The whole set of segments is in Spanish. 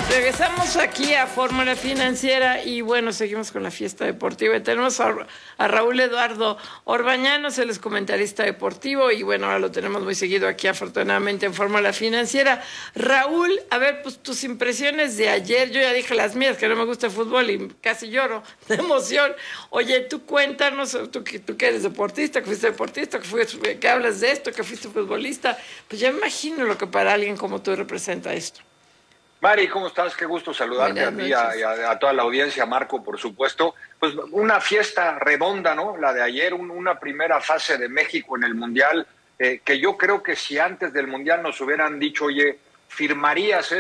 Regresamos aquí a Fórmula Financiera y bueno, seguimos con la fiesta deportiva. Y tenemos a Raúl Eduardo Orbañanos, él es comentarista deportivo y bueno, ahora lo tenemos muy seguido aquí afortunadamente en Fórmula Financiera. Raúl, a ver, pues tus impresiones de ayer. Yo ya dije las mías, que no me gusta el fútbol y casi lloro de emoción. Oye, tú cuéntanos, tú que eres deportista, que fuiste deportista, que hablas de esto, que fuiste futbolista, pues ya me imagino lo que para alguien como tú representa esto. Mari, ¿cómo estás? Qué gusto saludarte a ti y a toda la audiencia, Marco, por supuesto. Pues una fiesta redonda, ¿no? La de ayer, una primera fase de México en el Mundial, que yo creo que si antes del Mundial nos hubieran dicho, oye, ¿firmarías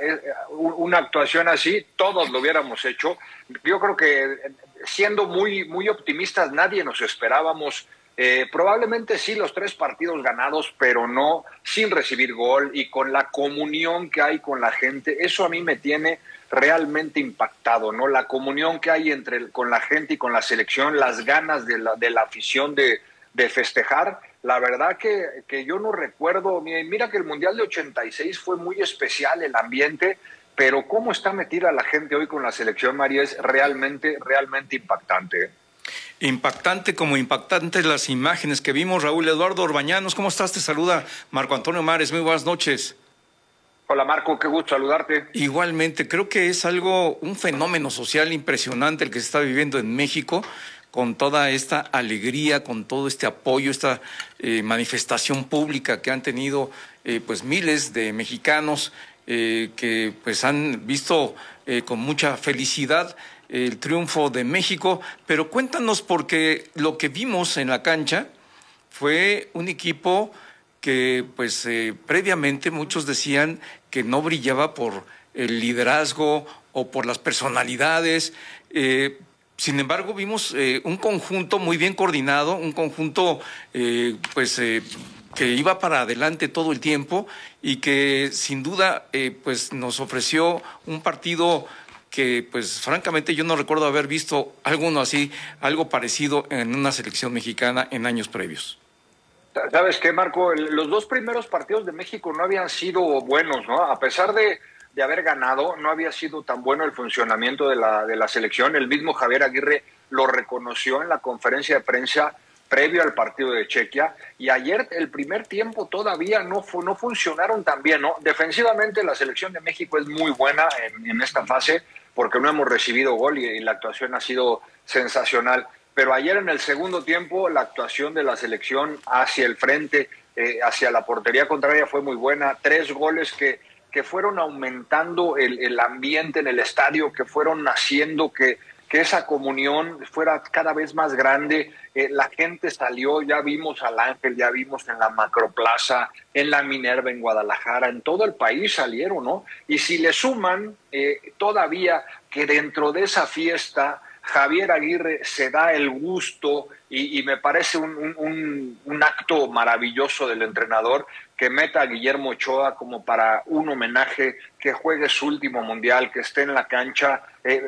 una actuación así? Todos lo hubiéramos hecho. Yo creo que siendo muy, muy optimistas, nadie nos esperábamos. Probablemente sí los 3 partidos ganados, pero no sin recibir gol y con la comunión que hay con la gente. Eso a mí me tiene realmente impactado, ¿no? La comunión que hay con la gente y con la selección, las ganas de la afición de festejar. La verdad que yo no recuerdo, mira que el Mundial de 86 fue muy especial el ambiente, pero cómo está metida la gente hoy con la selección, María, es realmente, realmente impactante. Impactante como impactantes las imágenes que vimos. Raúl Eduardo Orbañanos, ¿cómo estás? Te saluda Marco Antonio Mares, muy buenas noches. Hola Marco, qué gusto saludarte. Igualmente, creo que es un fenómeno social impresionante el que se está viviendo en México, con toda esta alegría, con todo este apoyo, esta manifestación pública que han tenido pues miles de mexicanos que pues han visto con mucha felicidad el triunfo de México, pero cuéntanos, porque lo que vimos en la cancha fue un equipo que pues previamente muchos decían que no brillaba por el liderazgo o por las personalidades. Sin embargo, vimos un conjunto muy bien coordinado, un conjunto que iba para adelante todo el tiempo y que sin duda pues nos ofreció un partido que pues francamente yo no recuerdo haber visto algo parecido en una selección mexicana en años previos. ¿Sabes qué, Marco? Los 2 primeros partidos de México no habían sido buenos, ¿no? A pesar de haber ganado, no había sido tan bueno el funcionamiento de la selección. El mismo Javier Aguirre lo reconoció en la conferencia de prensa previo al partido de Chequia, y ayer el primer tiempo todavía no funcionaron tan bien, ¿no? Defensivamente la selección de México es muy buena en esta fase, porque no hemos recibido gol y la actuación ha sido sensacional. Pero ayer en el segundo tiempo la actuación de la selección hacia el frente, hacia la portería contraria fue muy buena. 3 goles que fueron aumentando el ambiente en el estadio, que fueron haciendo que esa comunión fuera cada vez más grande. La gente salió, ya vimos al Ángel, ya vimos en la Macroplaza, en la Minerva, en Guadalajara, en todo el país salieron, ¿no? Y si le suman todavía que dentro de esa fiesta Javier Aguirre se da el gusto y me parece un acto maravilloso del entrenador que meta a Guillermo Ochoa como para un homenaje, que juegue su último mundial, que esté en la cancha.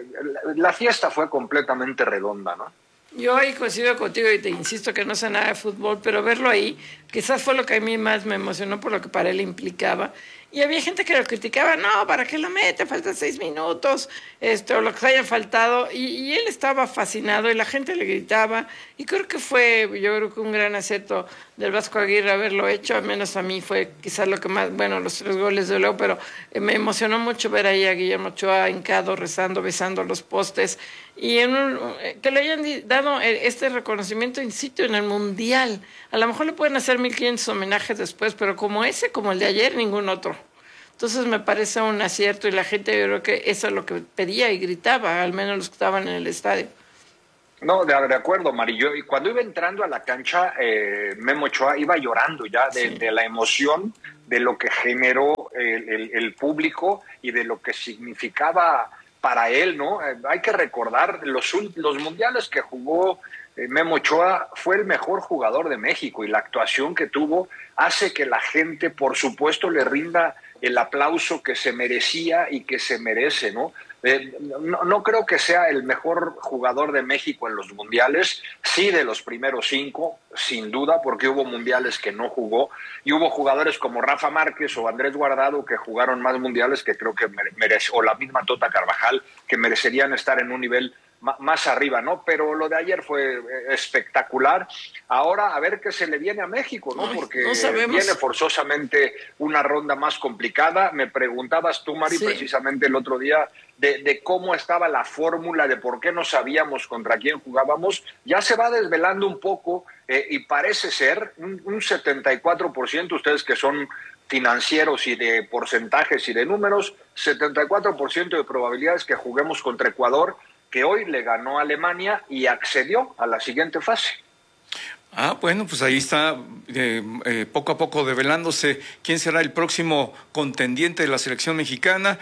La fiesta fue completamente redonda, ¿no? Yo ahí coincido contigo y te insisto que no sé nada de fútbol, pero verlo ahí quizás fue lo que a mí más me emocionó por lo que para él implicaba. Y había gente que lo criticaba, no, ¿para qué lo mete? Faltan 6 minutos, o lo que haya faltado. Y él estaba fascinado y la gente le gritaba. Y creo que yo creo que un gran acierto del Vasco Aguirre haberlo hecho, al menos a mí fue quizás lo que más, bueno, los 3 goles de Leo, pero me emocionó mucho ver ahí a Guillermo Ochoa hincado, rezando, besando los postes. Y que le hayan dado este reconocimiento in situ en el Mundial. A lo mejor le pueden hacer 1500 homenajes después, pero como el de ayer, ningún otro. Entonces me parece un acierto y la gente, yo creo que eso es lo que pedía y gritaba, al menos los que estaban en el estadio. No, de acuerdo, Marillo. Y cuando iba entrando a la cancha, Memo Ochoa iba llorando ya de la emoción de lo que generó el público y de lo que significaba para él, ¿no? Hay que recordar, los mundiales que jugó Memo Ochoa fue el mejor jugador de México y la actuación que tuvo hace que la gente, por supuesto, le rinda el aplauso que se merecía y que se merece, ¿no? No creo que sea el mejor jugador de México en los mundiales, sí de los primeros 5, sin duda, porque hubo mundiales que no jugó y hubo jugadores como Rafa Márquez o Andrés Guardado que jugaron más mundiales que creo que o la misma Tota Carvajal, que merecerían estar en un nivel más arriba, ¿no? Pero lo de ayer fue espectacular. Ahora a ver qué se le viene a México, ¿no? Porque no viene forzosamente una ronda más complicada. Me preguntabas tú, Mari, precisamente el otro día de cómo estaba la fórmula, de por qué no sabíamos contra quién jugábamos. Ya se va desvelando un poco y parece ser un 74%, ustedes que son financieros y de porcentajes y de números, 74% de probabilidades que juguemos contra Ecuador, que hoy le ganó a Alemania y accedió a la siguiente fase. Bueno, pues ahí está poco a poco develándose quién será el próximo contendiente de la selección mexicana,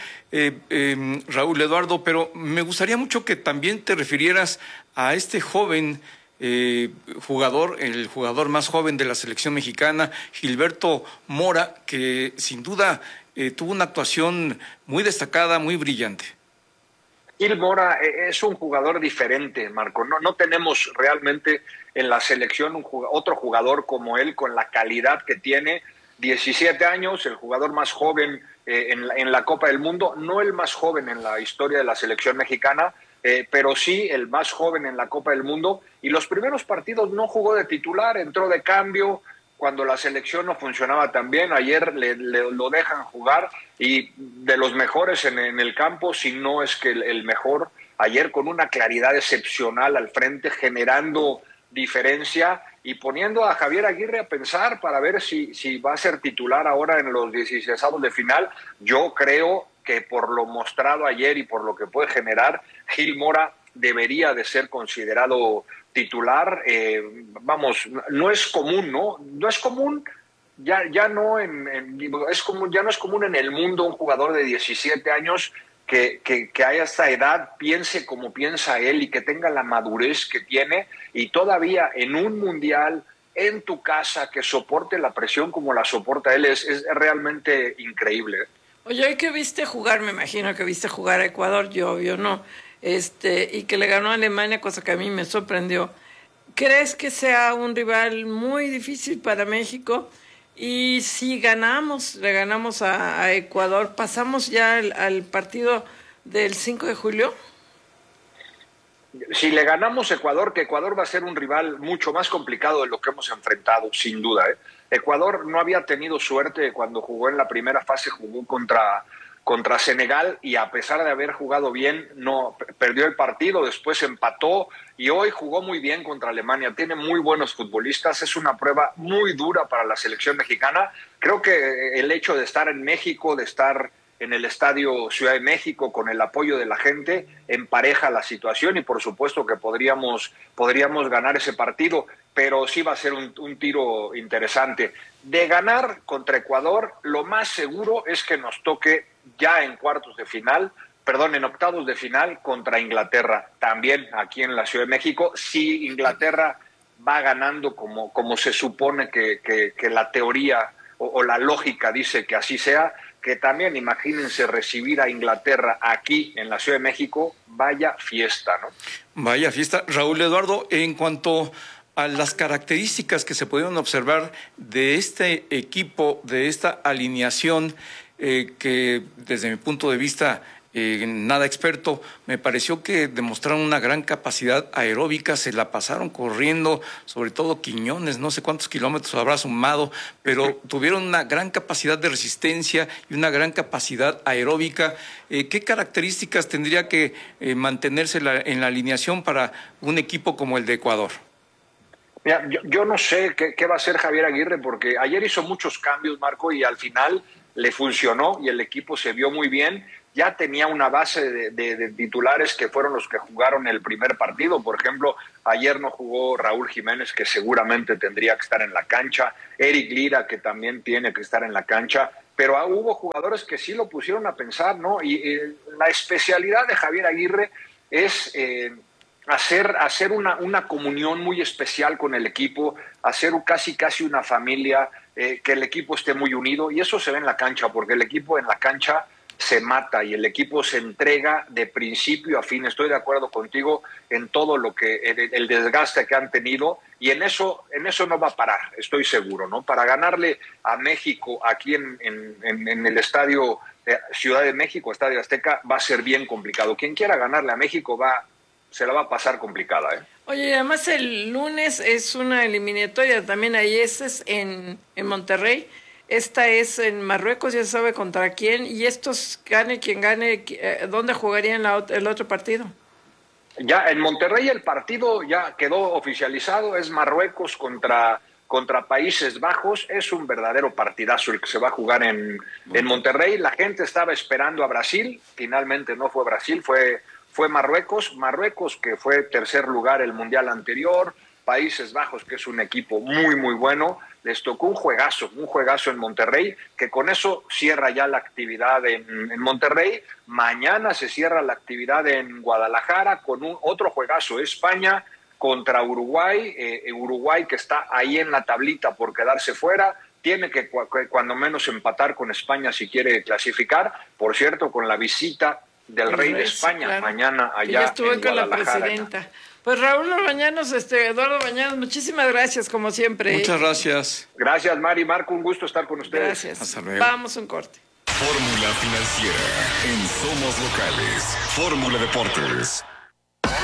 Raúl Eduardo, pero me gustaría mucho que también te refirieras a este joven jugador, el jugador más joven de la selección mexicana, Gilberto Mora, que sin duda tuvo una actuación muy destacada, muy brillante. Gil Mora es un jugador diferente, Marco. No tenemos realmente en la selección otro jugador como él, con la calidad que tiene. 17 años, el jugador más joven en la Copa del Mundo, no el más joven en la historia de la selección mexicana, pero sí el más joven en la Copa del Mundo. Y los primeros partidos no jugó de titular, entró de cambio cuando la selección no funcionaba tan bien. Ayer lo dejan jugar y de los mejores en el campo, si no es que el mejor, ayer con una claridad excepcional al frente, generando diferencia y poniendo a Javier Aguirre a pensar para ver si va a ser titular ahora en los 16avos de final. Yo creo que por lo mostrado ayer y por lo que puede generar, Gil Mora debería de ser considerado titular. Vamos, no es común, ¿no? No es común, ya no es común, ya no es común en el mundo un jugador de 17 años que a esta edad piense como piensa él y que tenga la madurez que tiene, y todavía en un mundial en tu casa que soporte la presión como la soporta él. Es realmente increíble. Oye, ¿hoy que viste jugar? Me imagino que viste jugar a Ecuador, yo no. Y que le ganó a Alemania, cosa que a mí me sorprendió. ¿Crees que sea un rival muy difícil para México? Y si le ganamos a Ecuador, ¿pasamos ya al partido del 5 de julio? Si le ganamos a Ecuador, que Ecuador va a ser un rival mucho más complicado de lo que hemos enfrentado, sin duda. Ecuador no había tenido suerte cuando jugó en la primera fase, jugó contra Senegal, y a pesar de haber jugado bien, no perdió el partido, después empató y hoy jugó muy bien contra Alemania. Tiene muy buenos futbolistas, es una prueba muy dura para la selección mexicana. Creo que el hecho de estar en México, de estar en el Estadio Ciudad de México con el apoyo de la gente, empareja la situación y por supuesto que podríamos ganar ese partido, pero sí va a ser un tiro interesante. De ganar contra Ecuador, lo más seguro es que nos toque ya en en octavos de final contra Inglaterra, también aquí en la Ciudad de México. Si Inglaterra va ganando como se supone que la teoría o la lógica dice que así sea, que también imagínense recibir a Inglaterra aquí en la Ciudad de México, vaya fiesta, ¿no? Vaya fiesta. Raúl Eduardo, en cuanto a las características que se pudieron observar de este equipo, de esta alineación, que desde mi punto de vista nada experto, me pareció que demostraron una gran capacidad aeróbica, se la pasaron corriendo, sobre todo Quiñones, no sé cuántos kilómetros habrá sumado, pero tuvieron una gran capacidad de resistencia y una gran capacidad aeróbica. ¿Qué características tendría que mantenerse en la alineación para un equipo como el de Ecuador? Mira, yo no sé qué va a hacer Javier Aguirre, porque ayer hizo muchos cambios, Marco, y al final le funcionó y el equipo se vio muy bien. Ya tenía una base de titulares que fueron los que jugaron el primer partido. Por ejemplo, ayer no jugó Raúl Jiménez, que seguramente tendría que estar en la cancha, Eric Lira, que también tiene que estar en la cancha, pero hubo jugadores que sí lo pusieron a pensar, ¿no? Y la especialidad de Javier Aguirre es hacer una comunión muy especial con el equipo, hacer casi una familia, que el equipo esté muy unido, y eso se ve en la cancha, porque el equipo en la cancha se mata y el equipo se entrega de principio a fin. Estoy de acuerdo contigo en todo lo que el desgaste que han tenido, y en eso no va a parar, estoy seguro, ¿no? Para ganarle a México aquí en el estadio Ciudad de México, Estadio Azteca, va a ser bien complicado. Quien quiera ganarle a México se la va a pasar complicada, ¿eh? Oye, además el lunes es una eliminatoria también, ahí es en Monterrey. Esta es en Marruecos, ya se sabe contra quién. Y estos, gane quien gane, ¿dónde jugarían el otro partido? Ya en Monterrey el partido ya quedó oficializado, es Marruecos contra Países Bajos. Es un verdadero partidazo el que se va a jugar en Monterrey. La gente estaba esperando a Brasil, finalmente no fue Brasil, fue Marruecos, que fue tercer lugar el Mundial anterior, Países Bajos, que es un equipo muy, muy bueno. Les tocó un juegazo en Monterrey, que con eso cierra ya la actividad en Monterrey. Mañana se cierra la actividad en Guadalajara con otro juegazo, España contra Uruguay. Uruguay, que está ahí en la tablita por quedarse fuera, tiene que cuando menos empatar con España si quiere clasificar. Por cierto, con la visita del rey de España, claro, mañana allá ya estuve en con Guadalajara. La presidenta. Pues Raúl Bañanos, Eduardo Bañanos, muchísimas gracias, como siempre. Muchas gracias. Gracias, Mari, Marco, un gusto estar con ustedes. Gracias. Hasta luego. Vamos a un corte. Fórmula Financiera en Somos Locales. Fórmula Deportes.